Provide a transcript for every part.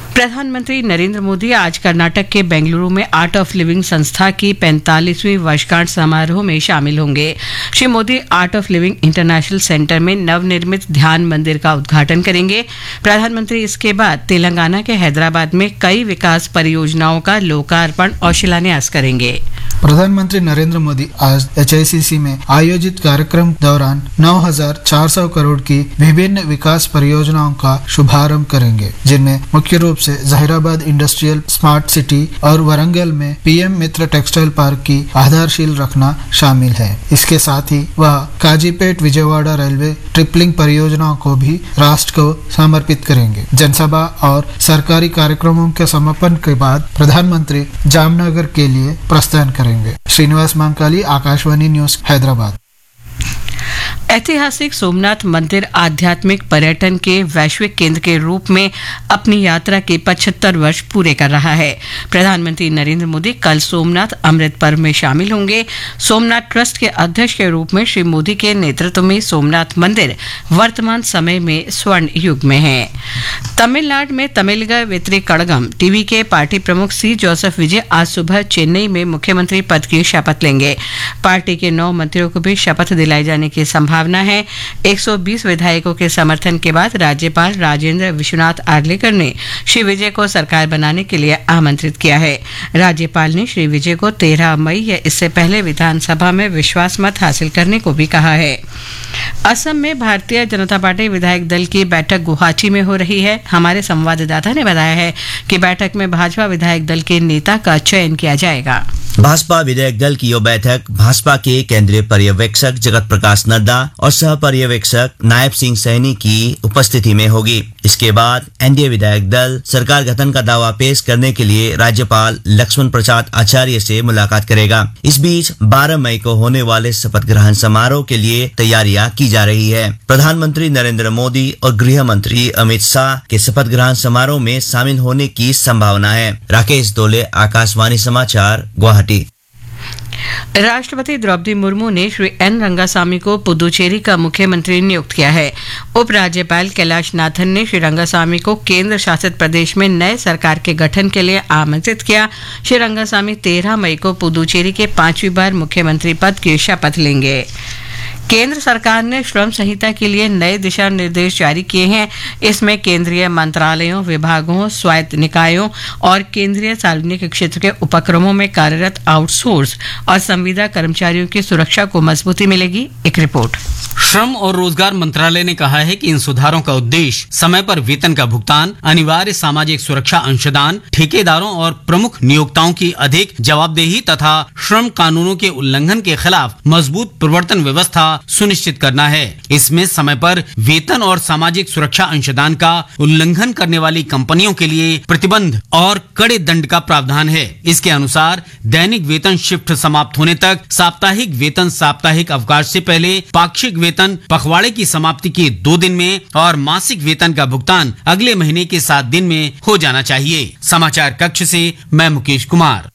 प्रधानमंत्री नरेंद्र मोदी आज कर्नाटक के बेंगलुरु में आर्ट ऑफ लिविंग संस्था की 45वीं वर्षगांठ समारोह में शामिल होंगे। Shri Modi art of living international centre में नवनिर्मित ध्यान मंदिर का उद्घाटन करेंगे। प्रधानमंत्री इसके बाद तेलंगाना के हैदराबाद में कई विकास परियोजनाओं का लोकार्पण और शिलान्यास करेंगे। प्रधानमंत्री नरेंद्र मोदी आज HICC में आयोजित कार्यक्रम दौरान 9,400 करोड़ की विभिन्न विकास परियोजनाओं का शुभारंभ करेंगे, जिनमें मुख्य रूप से जहीराबाद इंडस्ट्रियल स्मार्ट सिटी और वरंगल में PM मित्र टेक्सटाइल पार्क की आधारशिला रखना शामिल है। इसके साथ ही वह काजीपेट विजयवाड़ा रेलवे ट्रिपलिंग परियोजनाओं को भी राष्ट्र को समर्पित करेंगे। जनसभा और सरकारी कार्यक्रमों के समापन के बाद प्रधानमंत्री जामनगर के लिए प्रस्थान करेंगे। श्रीनिवास मांकाली, आकाशवाणी न्यूज, हैदराबाद। ऐतिहासिक सोमनाथ मंदिर आध्यात्मिक पर्यटन के वैश्विक केंद्र के रूप में अपनी यात्रा के 75 वर्ष पूरे कर रहा है। प्रधानमंत्री नरेंद्र मोदी कल सोमनाथ अमृत पर्व में शामिल होंगे। सोमनाथ ट्रस्ट के अध्यक्ष के रूप में श्री मोदी के नेतृत्व में सोमनाथ मंदिर वर्तमान समय में स्वर्ण युग में है। तमिलनाडु में तमिलगा वेत्री कड़गम टीवी के पार्टी प्रमुख C. जोसेफ विजय आज सुबह चेन्नई में मुख्यमंत्री पद की शपथ लेंगे। पार्टी के 9 मंत्रियों को भी शपथ दिलाए जाने की संभावना है। 120 विधायकों के समर्थन के बाद राज्यपाल राजेंद्र विश्वनाथ आर्लेकर ने श्री विजय को सरकार बनाने के लिए आमंत्रित किया है। राज्यपाल ने श्री विजय को 13 मई या इससे पहले विधानसभा में विश्वास मत हासिल करने को भी कहा है। असम में भारतीय जनता पार्टी विधायक दल की बैठक गुवाहाटी में हो रही है। हमारे संवाददाता ने बताया है कि बैठक में भाजपा विधायक दल के नेता का चयन किया जाएगा। भाजपा विधायक दल की यह बैठक भाजपा के केंद्रीय पर्यवेक्षक जगत प्रकाश नड्डा और सह पर्यवेक्षक नायब सिंह सैनी की उपस्थिति में होगी। इसके बाद एनडीए विधायक दल सरकार गठन का दावा पेश करने के लिए राज्यपाल लक्ष्मण प्रसाद आचार्य से मुलाकात करेगा। इस बीच 12 मई को होने वाले शपथ ग्रहण समारोह के लिए तैयारियां की जा रही है। प्रधानमंत्री नरेंद्र मोदी और गृह मंत्री अमित शाह के शपथ ग्रहण समारोह में शामिल होने की संभावना है। राकेश दोले, आकाशवाणी समाचार, गुवाहाटी। राष्ट्रपति द्रौपदी मुर्मू ने श्री N. रंगासामी को पुदुचेरी का मुख्यमंत्री नियुक्त किया है। उपराज्यपाल कैलाश नाथन ने श्री रंगासामी को केंद्र शासित प्रदेश में नए सरकार के गठन के लिए आमंत्रित किया। श्री रंगासामी 13 मई को पुदुचेरी के 5वीं बार मुख्यमंत्री पद की शपथ लेंगे। केंद्र सरकार ने श्रम संहिता के लिए नए दिशा निर्देश जारी किए हैं। इसमें केंद्रीय मंत्रालयों, विभागों, स्वायत्त निकायों और केंद्रीय सार्वजनिक क्षेत्र के उपक्रमों में कार्यरत आउटसोर्स और संविदा कर्मचारियों की सुरक्षा को मजबूती मिलेगी। एक रिपोर्ट। श्रम और रोजगार मंत्रालय ने कहा है कि इन सुधारों का उद्देश्य समय पर वेतन का भुगतान, अनिवार्य सामाजिक सुरक्षा अंशदान, ठेकेदारों और प्रमुख नियोक्ताओं की अधिक जवाबदेही तथा श्रम कानूनों के उल्लंघन के खिलाफ मजबूत प्रवर्तन व्यवस्था सुनिश्चित करना है। इसमें समय पर वेतन और सामाजिक सुरक्षा अंशदान का उल्लंघन करने वाली कंपनियों के लिए प्रतिबंध और कड़े दंड का प्रावधान है। इसके अनुसार दैनिक वेतन शिफ्ट समाप्त होने तक, साप्ताहिक वेतन साप्ताहिक अवकाश से पहले, पाक्षिक वेतन पखवाड़े की समाप्ति के 2 दिन में और मासिक वेतन का भुगतान अगले महीने के 7 दिन में हो जाना चाहिए। समाचार कक्ष से मैं मुकेश कुमार।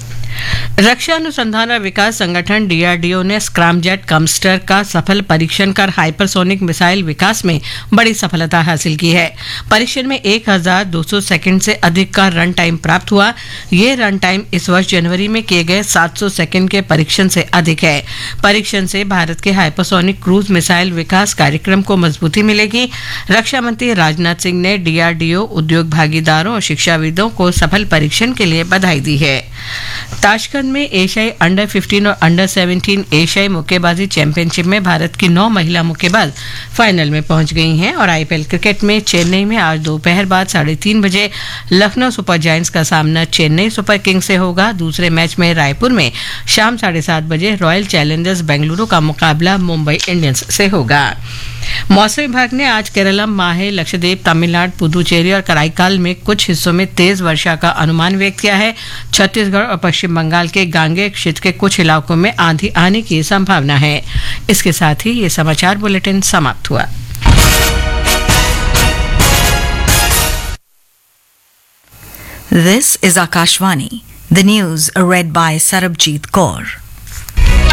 रक्षा अनुसंधान और विकास संगठन DRDO ने स्क्रैमजेट कमस्टर का सफल परीक्षण कर हाइपरसोनिक मिसाइल विकास में बड़ी सफलता हासिल की है। परीक्षण में 1200 सेकंड से अधिक का रन टाइम प्राप्त हुआ। ये रन टाइम इस वर्ष जनवरी में किए गए 700 सेकंड के परीक्षण से अधिक है। परीक्षण से भारत के हाइपरसोनिक क्रूज मिसाइल विकास कार्यक्रम को मजबूती मिलेगी। रक्षा मंत्री राजनाथ सिंह ने DRDO, उद्योग भागीदारों और शिक्षाविदों को सफल परीक्षण के लिए बधाई दी है। ताशकंद में एशियाई अंडर 15 और अंडर 17 एशियाई मुक्केबाजी चैंपियनशिप में भारत की 9 महिला मुक्केबाज फाइनल में पहुंच गई हैं और IPL क्रिकेट में चेन्नई में आज दोपहर बाद 3:30 बजे लखनऊ सुपर जायंट्स का सामना चेन्नई सुपर किंग्स से होगा। दूसरे मैच में रायपुर में शाम 7:30 बजे रॉयल चैलेंजर्स बेंगलुरु का मुकाबला मुंबई इंडियंस से होगा। मौसम विभाग ने आज केरलम, माहे, लक्षद्वीप, तमिलनाडु, पुदुचेरी और कराईकाल में कुछ हिस्सों में तेज वर्षा का अनुमान व्यक्त किया है। छत्तीसगढ़ और पश्चिम बंगाल के गांगेय क्षेत्र के कुछ इलाकों में आंधी आने की संभावना है। इसके साथ ही ये समाचार बुलेटिन समाप्त हुआ। This is Akashvani. The news read by Sarabjit Kaur.